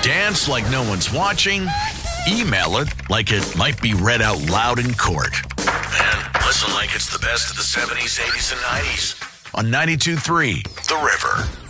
Dance like no one's watching. Email it like it might be read out loud in court. And listen like it's the best of the 70s, 80s, and 90s on 92.3 The River.